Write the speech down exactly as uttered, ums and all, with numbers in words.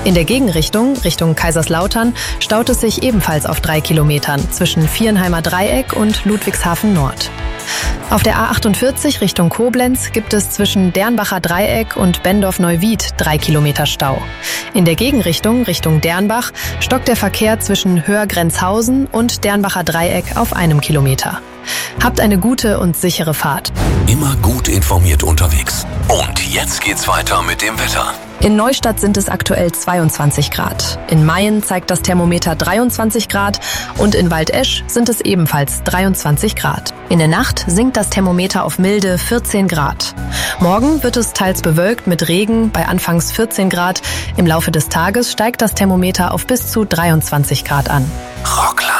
In der Gegenrichtung, Richtung Kaiserslautern, staut es sich ebenfalls auf drei Kilometern zwischen Viernheimer Dreieck und Ludwigshafen Nord. Auf der A achtundvierzig Richtung Koblenz gibt es zwischen Dernbacher Dreieck und Bendorf-Neuwied drei Kilometer Stau. In der Gegenrichtung, Richtung Dernbach, stockt der Verkehr zwischen Höhr-Grenzhausen und Dernbacher Dreieck auf einem Kilometer. Habt eine gute und sichere Fahrt. Immer gut informiert unterwegs. Und jetzt geht's weiter mit dem Wetter. In Neustadt sind es aktuell zweiundzwanzig Grad. In Mayen zeigt das Thermometer dreiundzwanzig Grad und in Waldesch sind es ebenfalls dreiundzwanzig Grad. In der Nacht sinkt das Thermometer auf milde vierzehn Grad. Morgen wird es teils bewölkt mit Regen bei anfangs vierzehn Grad. Im Laufe des Tages steigt das Thermometer auf bis zu dreiundzwanzig Grad an. Rockland.